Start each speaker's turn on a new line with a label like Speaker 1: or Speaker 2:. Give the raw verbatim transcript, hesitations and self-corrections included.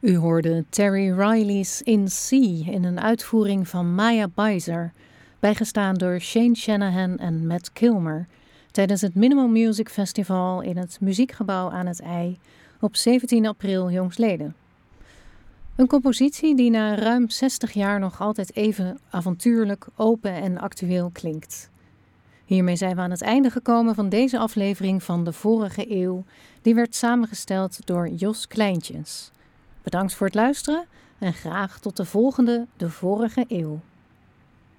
Speaker 1: U hoorde Terry Riley's In Sea in een uitvoering van Maya Beiser, bijgestaan door Shane Shanahan en Matt Kilmer, tijdens het Minimal Music Festival in het Muziekgebouw aan het IJ op zeventien april jongstleden. Een compositie die na ruim zestig jaar nog altijd even avontuurlijk, open en actueel klinkt. Hiermee zijn we aan het einde gekomen van deze aflevering van De Vorige Eeuw, die werd samengesteld door Jos Kleintjes. Bedankt voor het luisteren en graag tot de volgende De Vorige Eeuw.